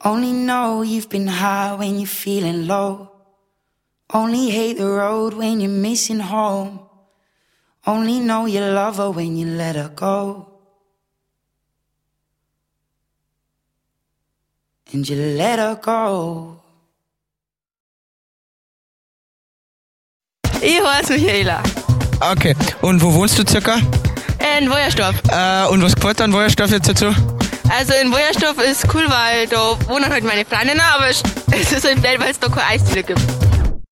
Only know you've been high when you're feeling low. Only hate the road when you're missing home. Only know you love her when you let her go. And you let her go. Ich heiße Michaela. Okay, und wo wohnst du circa? In Wojersdorf. Und was gefällt dir an Wojersdorf jetzt dazu? Also in Wojersdorf ist cool, weil da wohnen halt meine Freundinnen, aber es ist halt blöd, weil es da keine Eisdiele gibt.